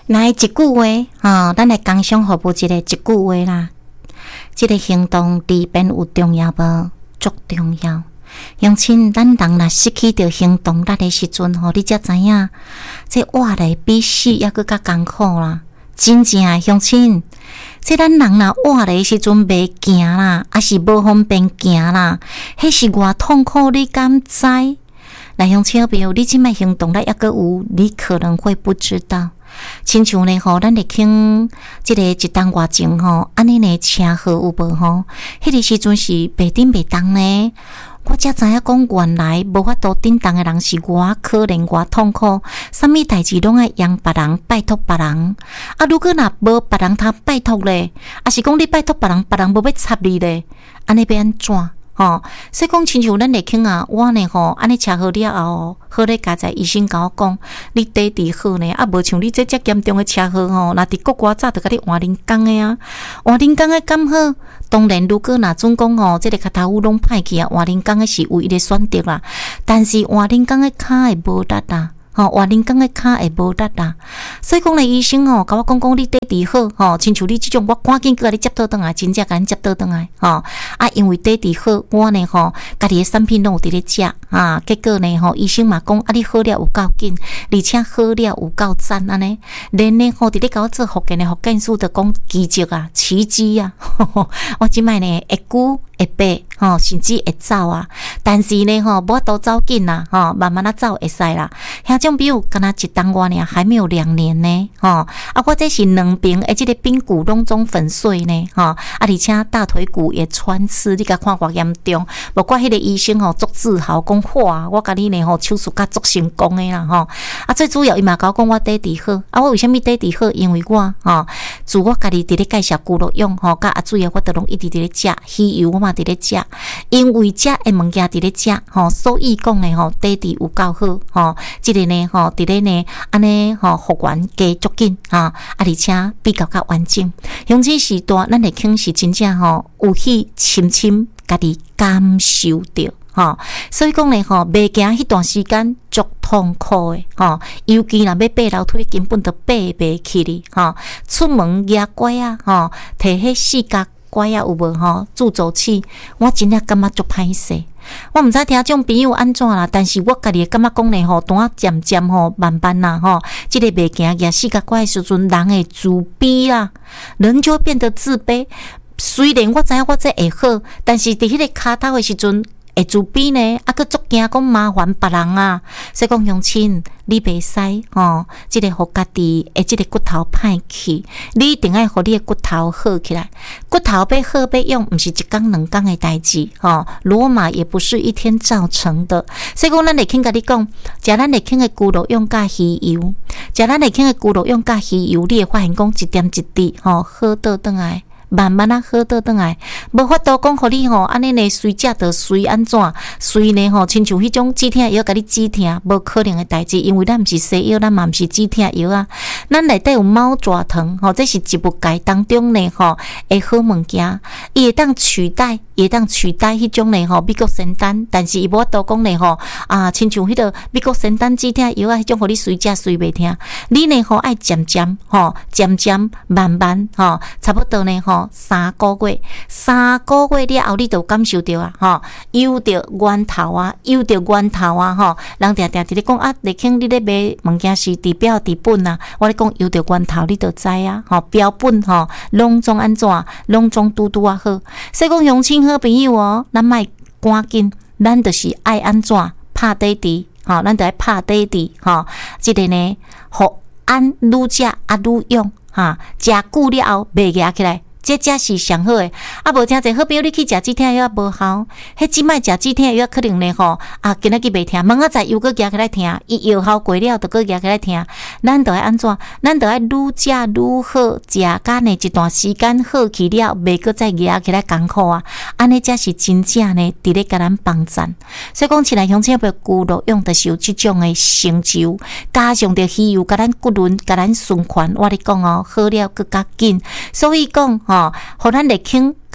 来一句话咱来工商服务一句话啦。这个行动里边有重要无？足重要。乡亲，咱人若失去着行动力的时阵你才知影，这活嘞比死还佫较艰苦啦。真正乡亲，这咱人若活嘞时阵袂行啦，还是无方便行啦，迄是偌痛苦，你敢知？来乡亲朋友，你即摆行动力还佫有，你可能会不知道。亲像呢咱会听即个一档外前安尼呢车祸有无迄个时阵是白顶白动呢？我才知影讲，原来无法度顶动的人是偌可怜偌痛苦，啥物代志拢爱让别人拜托别人。如果若无别人通拜托咧，还是讲你拜托别人，别人无要插你咧，安尼要安怎？所以讲，亲像咱会听我呢安尼车祸了后，好咧加在医生甲我讲，你底伫好呢，无像你这严重的车祸若伫国外早就甲你换人工的啊，换人工的敢好？当然，如果若准讲这个脚头拢歹去换人工的是唯一的选择啦，但是换人工的骹会无力啦。换人工的骹会无力啦，所以讲咧，医生甲我讲你底伫好亲像你即种，我赶紧甲你接倒转来，真正甲你接倒转来因为底伫好，我呢家己的产品拢有伫咧食结果呢医生嘛讲你好了有够紧，而且好了有够赞安尼，连呢伫咧甲我做复健的复健师就讲奇迹啊，奇迹啊，我即摆呢会久会爬甚至会走啊，但是呢无法度走紧啦慢慢走会使啦。像种比如敢若一档我呢还没有2年呢我这是两边的这个髌骨拢总粉碎呢而且大腿骨也穿刺，你甲看偌严重，无怪迄个医生足自豪讲哇，我甲你呢手术甲足成功的啦最主要伊嘛甲我讲我底伫好我为虾米底伫好？因为我自我家己伫咧介绍骨肉用甲水我都拢一直伫咧食鱼油，我嘛伫咧食，因为食的物件伫咧食所以讲呢底伫有够好即个呢伫咧呢安尼复原加足紧而且比较完整。乡亲时代咱会肯是真正有去深深家己感受着所以讲呢袂行迄段时间足痛苦的尤其若要爬楼梯根本就爬袂起哩出门牙拐摕迄四角拐有无助走器，我真正感觉足歹势。我毋知听种朋友安怎啦，但是我家己感觉讲呢单渐渐慢慢啦即个袂行举四角拐的时阵，人会自卑啦，人就会变得自卑。虽然我知影我这会好，但是伫迄个骹头的时阵会自卑呢，佫足惊讲麻烦别人啊。所以讲乡亲，你袂使即个互家己的即个骨头歹去，你一定要互你的骨头好起来。骨头要好要用，毋是一天两天的代志罗马也不是一天造成的。所以讲，咱会肯甲你讲，食咱会肯的骨肉用甲鱼油，食咱会肯的骨肉用甲鱼油，你会发现讲一点一滴好倒转来。慢慢好倒转来，无法度讲互你安尼呢随食就随安怎，随呢亲像迄种止痛药甲你止痛，无可能的代志，因为咱毋是西药，咱嘛毋是止痛药啊。咱内底有猫爪藤这是植物界当中呢会好物件，伊会当取代迄种呢美国仙丹，但是伊无法度讲呢亲像迄个美国仙丹止痛药迄种互你随食随袂痛，你呢爱渐渐慢慢差不多呢3个月了后，你就感受到有着源头人定定伫咧讲丽卿你咧买物件是治标治本我咧讲有着源头，你就知标本拢总安怎，拢总拄好。所以讲乡亲好朋友咱莫赶紧，咱就是爱安怎拍底底咱就爱拍底底即个呢互安愈食愈用食久了后袂夹起来。这才是上好诶，无诚济好朋友你去食止痛药无效，迄即摆食止痛药可能呢今仔日袂疼，明仔载又搁夹起来疼，伊药效过了就搁夹起来疼，咱就要安怎？咱就要愈食愈好，食甲呢一段时间好去了，袂搁再夹起来艰苦安尼才是真正呢伫咧甲咱帮赞。所以讲起来乡亲要骨肉用的是有即种诶成就，加上着鱼油甲咱骨轮甲咱循环，我咧讲好了搁较紧，所以讲互咱会肯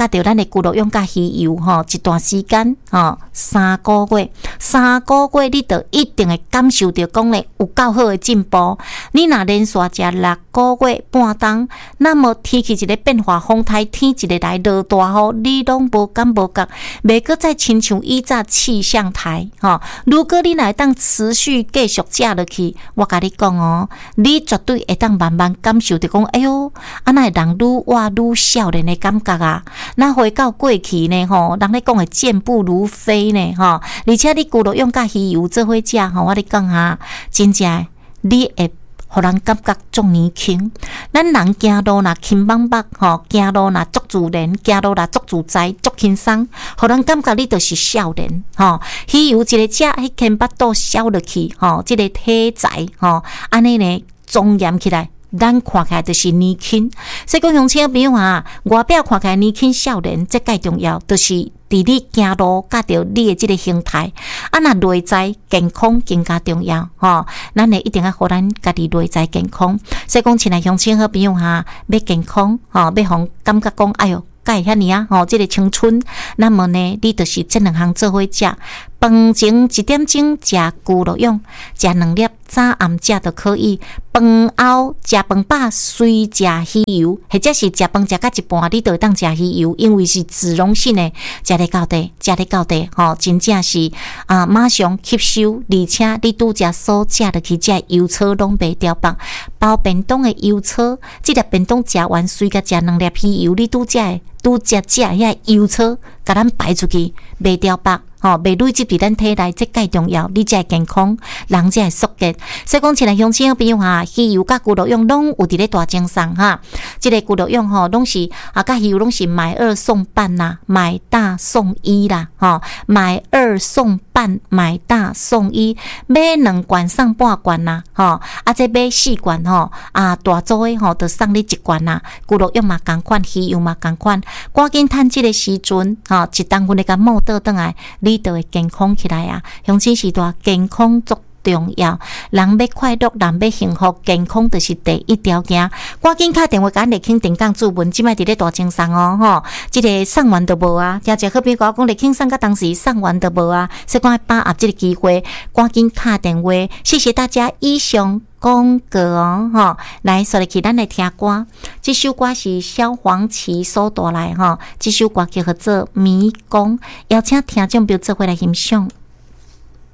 甲着咱的骨肉用甲鱼油一段时间3个月你就一定会感受到讲咧有够好的进步。你若连续食6个月半冬，那么天气一个变化，风台天一个来落大雨，你拢无感无觉，袂阁再亲像以早气象台如果你若当持续继续食落去，我甲你讲你绝对会当慢慢感受到讲，哎哟，那人愈活愈少年的感觉啊！那回到过去呢，人咧讲的健步如飞呢，而且你骨肉用甲鱼油做伙食，我咧讲哈，真正你会互人感觉足年轻。咱人行路若轻邦邦行路若足自然，行路若足自在，足轻松，互人感觉你就是少年鱼油一个食，迄牵巴肚消落去即个体材安尼呢庄严起来。咱看起来就是年轻，所以讲乡亲朋友外表看起来年轻少年，这介重要，就是伫你行路甲着你的这个形态，若内在健康更加重要咱会一定要互咱家己内在健康。所以讲，亲爱乡亲好朋友要健康要互感觉讲，哎哟，会遐尼这个青春，那么呢，你就是这两项做伙食。饭前1点钟食骨肉用，食2粒，早暗食就可以。饭后食饭饱，随食鱼油，或者是食饭食到一半，你就当食鱼油，因为是自溶性的，食得到底，真正是马上吸收，而且你拄食所食落去，这油草拢袂掉棒，包便当的油草，这粒便当食完，随甲食2粒鱼油，你拄食遐油草，甲咱排出去，袂掉棒。袂累积伫咱体内，这介重要，你才会健康，人才会舒健。所以讲，亲爱乡亲朋友鱼油甲骨肉用拢有伫咧大精送这个骨肉用拢是甲鱼油拢是买2送半啦，买大送1啦买2送半，买大送1，买2罐送半罐啦这买4罐大组的就送你1罐啦。骨肉用嘛同款，鱼油嘛同款，赶紧趁这个时阵一当份的甲摸倒转来。你就会健康起来啊！乡亲时代健康足重要，人要快乐，人要幸福，健康就是第一条件。赶紧打电话甲咱立庆定岗主文，即摆伫咧大精送即个送完都无啊！听一好朋友讲立庆送到当时送完都无啊！所以讲把握这个机会，赶紧打电话。谢谢大家以上广告来说入去，咱来听歌。这首歌是萧煌奇所带来这首歌叫做《迷宫》，邀请听众朋友做伙来欣赏。